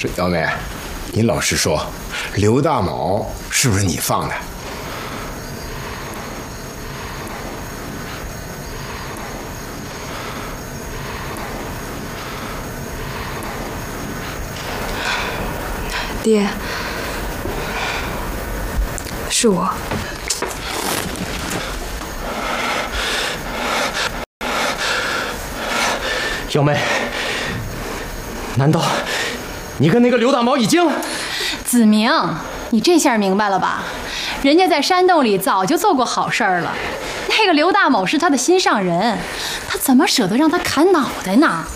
小美，你老实说，刘大卯是不是你放的？ 爹，是我。 小梅，难道你跟那个刘大毛已经？ 子明，你这下明白了吧？人家在山洞里早就做过好事儿了。那个刘大某是他的心上人，他怎么舍得让他砍脑袋呢？